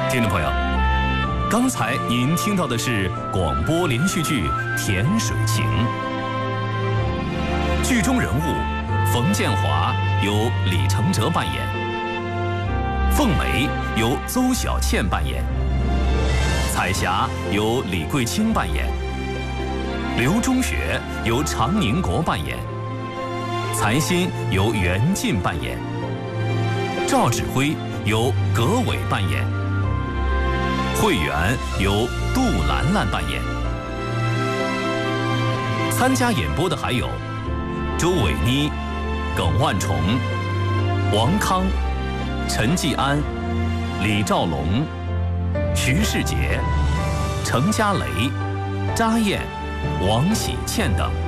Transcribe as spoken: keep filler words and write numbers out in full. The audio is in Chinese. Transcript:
听众朋友，刚才您听到的是广播连续剧《甜水情》，剧中人物冯建华由李承哲扮演，凤梅由邹小倩扮演，彩霞由李桂清扮演，刘中学由常宁国扮演，财新由袁晋扮演，赵指挥由葛伟扮演，慧媛由杜兰兰扮演。参加演播的还有周伟妮、耿万重、王康、陈继安、李兆龙、徐世杰、程家雷、查燕、王喜倩等。